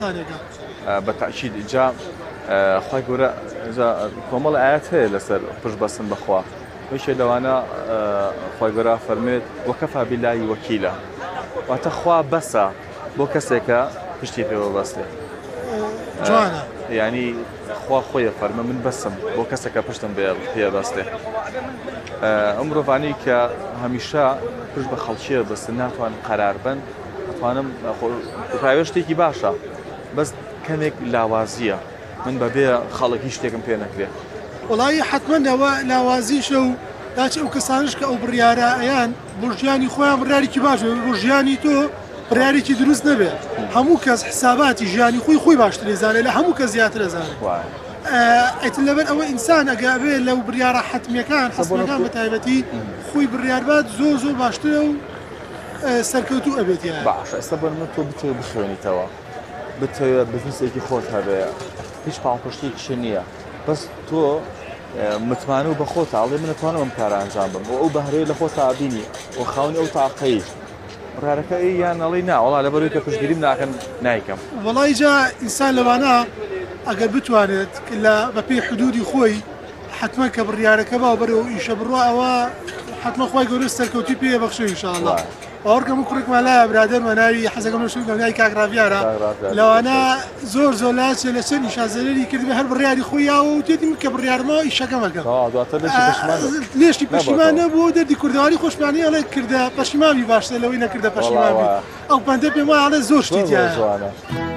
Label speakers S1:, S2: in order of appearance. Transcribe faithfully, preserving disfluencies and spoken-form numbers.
S1: بەتاکید جا خی گەورە کۆمەڵ ئاەت هەیە لەسەر پشت بەسن بەخوا وشێ لەوانە خی گەورە فەرمێت وەکەفا بیلای وەکیلە واتە خوا بەسە بۆ کەسێکە پشتی پێوە بەستێ
S2: جوانە
S1: ینی خوا خۆیە فەرمە من بەسم بۆ کەسێکە پشتم پێ بەستێ ئەم مرۆڤانەی کە هەمیشە پشت بە خەڵکیە بەستن ناتوان قەرار بن ئەتوانم ڕاوێ شتێکی باشە بەس کەمێک لاوازیە من بەبێ خەڵکی شتێکم پێ نەکرێت
S2: وڵی حتممەەوە لاوازیشە و داچ ئەو کەسانش کە ئەو بڕیارە ئەیان بۆ ژیانی خۆیان بڕارێکی باش بۆ ژیانی تۆ بڕارێکی دروست نەبێت هەموو کەس حساباتی ژیانی خۆی خۆی باشتر لێزانێت لە هەموو کە زیاتر ئەزانێت ئەیتر لەبەر ئەوە ئینسان ئەگە بێ لەو بڕیارە حتمیەکان حەسبەکان بە تایبەتی خۆی بڕیاربات زۆر زۆر باشترە و سەرکەوتوو ئەبێت
S1: باش ئێستا بۆ من تۆ بتوێ بخوێنیتەوە بتەوێت بزنسێکی خۆت هەبێ هیچ پاڵپشتێکیشە نییە بەس تۆ متمانە و بە خۆت ئاڵێ من نتوانم ئەم کارە ئەنجام بم بۆ ئەو بەهرەیە لە خۆت ئابینی و خاونی ئەو تاقەی ڕارەکە یان ئەڵێ ناوەڵا لەبەرەوەی کە پشتگیریم ناکەن نایکەم
S2: وەڵی جا ئینسان لەوانە ئەگەر بتوانێت لە بەپێی حدودی خۆی حتمما کە بڕیارەکە باو بەرەوە ئیشە بڕوە ئەوە حتمما خۆی گەورە سەرکەوتی پێ بەخشێ ئینشاءالله باوەڕکەم و کوڕێکمان لایە برادەرمە ناوی حەزەکەم لەشوی دڵنیای کاک ڕافیارە لەوانە زۆر زۆر لاچێ لەسەر نیشانزەرێری کردبێ هەر بڕیاری خۆیاوە و تێدیم کە بڕیارمەوە ئیشەکەم ئەەکەم لێشتی پەشیمان نەبوو دەردی کوردەواری خۆشمانی ئەڵێ کردە پەشیمامی باشتر لەوەی نەکردە پەشیمامی ئەو پەندە پێم وایە ئەڵێ زۆر شتی تایە.